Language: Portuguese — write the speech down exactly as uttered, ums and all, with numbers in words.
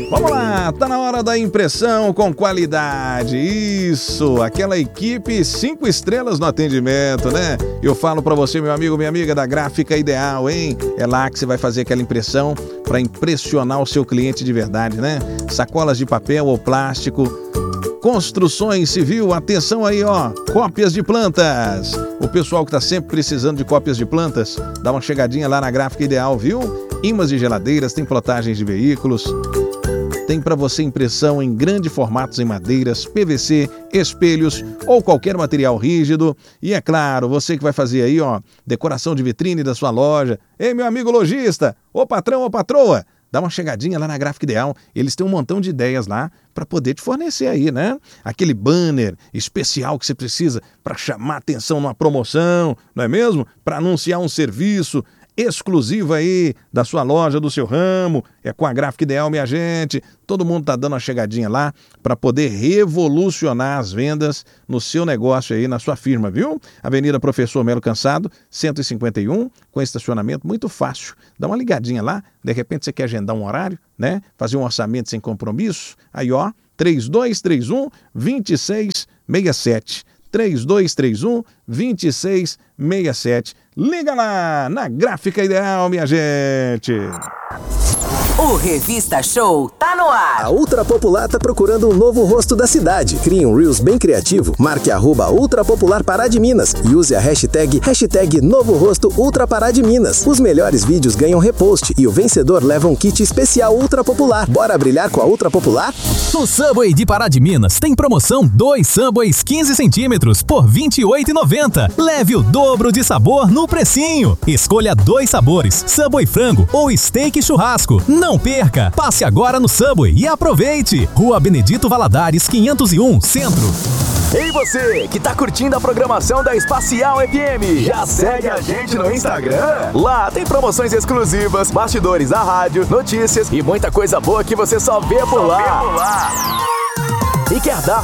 Vamos lá, tá na hora da impressão com qualidade. Isso, aquela equipe cinco estrelas no atendimento, né? Eu falo pra você, meu amigo, minha amiga da Gráfica Ideal, hein? É lá que você vai fazer aquela impressão pra impressionar o seu cliente de verdade, né? Sacolas de papel ou plástico, construções civil, atenção aí, ó, cópias de plantas. O pessoal que tá sempre precisando de cópias de plantas, dá uma chegadinha lá na Gráfica Ideal, viu? Imãs de geladeiras, tem plotagens de veículos. Tem para você impressão em grandes formatos em madeiras, P V C, espelhos ou qualquer material rígido. E é claro, você que vai fazer aí, ó, decoração de vitrine da sua loja. Ei, meu amigo lojista, ô patrão, ô patroa, dá uma chegadinha lá na Gráfica Ideal. Eles têm um montão de ideias lá para poder te fornecer aí, né? Aquele banner especial que você precisa para chamar atenção numa promoção, não é mesmo? Para anunciar um serviço exclusivo aí da sua loja, do seu ramo. É com a Gráfica Ideal, minha gente. Todo mundo tá dando uma chegadinha lá para poder revolucionar as vendas no seu negócio aí, na sua firma, viu? Avenida Professor Melo Cansado, cento e cinquenta e um, com estacionamento muito fácil. Dá uma ligadinha lá, de repente você quer agendar um horário, né? Fazer um orçamento sem compromisso. Aí, ó, três dois três um, dois seis seis sete. três dois três um, dois seis seis sete. Liga lá na Gráfica Ideal, minha gente. O Revista Show tá no ar. A Ultra Popular tá procurando um novo rosto da cidade. Crie um Reels bem criativo, marque arroba Ultra Popular Pará de Minas e use a hashtag, hashtag Novo Rosto Ultra Pará de Minas. Os melhores vídeos ganham repost e o vencedor leva um kit especial Ultra Popular. Bora brilhar com a Ultra Popular? No Subway de Pará de Minas tem promoção dois Subways quinze centímetros por vinte e oito reais e noventa centavos. Leve o dobro de sabor no precinho. Escolha dois sabores, Subway frango ou steak churrasco. Não perca! Passe agora no Subway e aproveite! Rua Benedito Valadares, quinhentos e um, Centro. Ei você, que tá curtindo a programação da Espacial F M, já segue a gente no Instagram? Lá tem promoções exclusivas, bastidores da rádio, notícias e muita coisa boa que você só vê por lá. E quer dar